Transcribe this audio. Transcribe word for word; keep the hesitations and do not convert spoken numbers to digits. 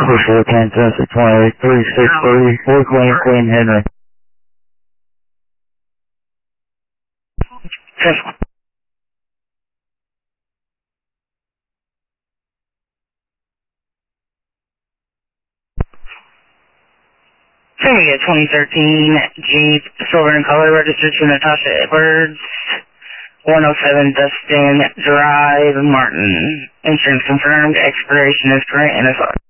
Commercial Kansas at twenty-eight three six three, four Queen, Queen Henry. Hey, a twenty thirteen Jeep, silver in color, registered to Natasha Edwards, one oh seven Dustin Drive, Martin. Insurance confirmed, expiration is current, and it's